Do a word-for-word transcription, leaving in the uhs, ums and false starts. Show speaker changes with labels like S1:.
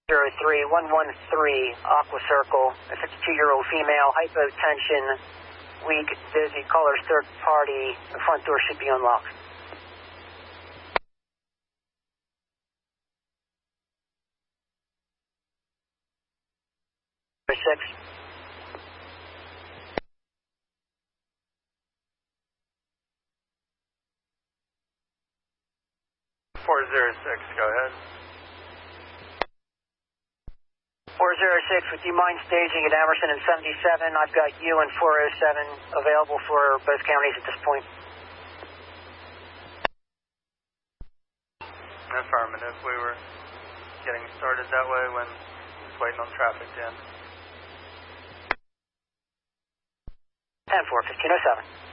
S1: zero three one one three Aqua Circle, a fifty-two-year-old female, hypotension, weak, dizzy, caller's third party. The front door should be unlocked. Six.
S2: four zero six, go ahead.
S1: four zero six, would you mind staging at Emerson and seventy-seven? I've got you and four oh seven available for both counties at this point.
S2: Affirmative. We were getting started that way when just waiting on traffic to end.
S1: ten four, fifteen oh seven.